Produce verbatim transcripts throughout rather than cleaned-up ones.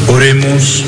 Oremos.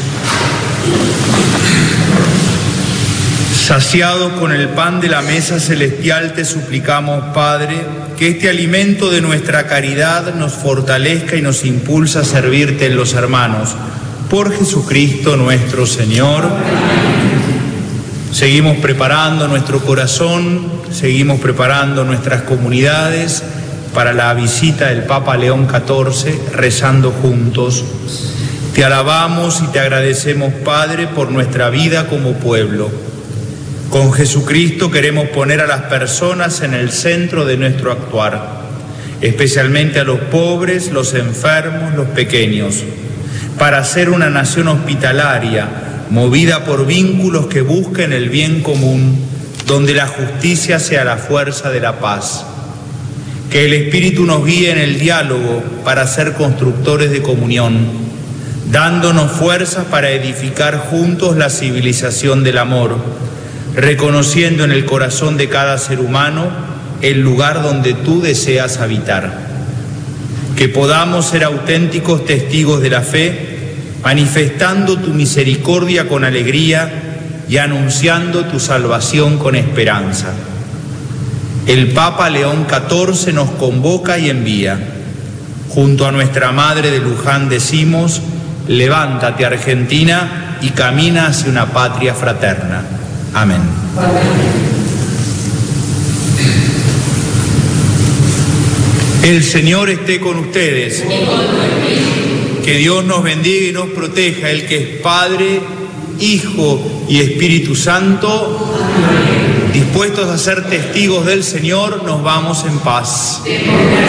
Saciados con el pan de la mesa celestial, te suplicamos, Padre, que este alimento de nuestra caridad nos fortalezca y nos impulsa a servirte en los hermanos. Por Jesucristo nuestro Señor. Seguimos preparando nuestro corazón, seguimos preparando nuestras comunidades para la visita del Papa León catorce, rezando juntos. Te alabamos y te agradecemos, Padre, por nuestra vida como pueblo. Con Jesucristo queremos poner a las personas en el centro de nuestro actuar, especialmente a los pobres, los enfermos, los pequeños, para ser una nación hospitalaria, movida por vínculos que busquen el bien común, donde la justicia sea la fuerza de la paz. Que el Espíritu nos guíe en el diálogo para ser constructores de comunión, dándonos fuerzas para edificar juntos la civilización del amor, reconociendo en el corazón de cada ser humano el lugar donde tú deseas habitar. Que podamos ser auténticos testigos de la fe, manifestando tu misericordia con alegría y anunciando tu salvación con esperanza. El Papa León catorce nos convoca y envía. Junto a nuestra Madre de Luján decimos: levántate, Argentina, y camina hacia una patria fraterna. Amén. El Señor esté con ustedes. Que Dios nos bendiga y nos proteja, el que es Padre, Hijo y Espíritu Santo. Amén. Dispuestos a ser testigos del Señor, nos vamos en paz.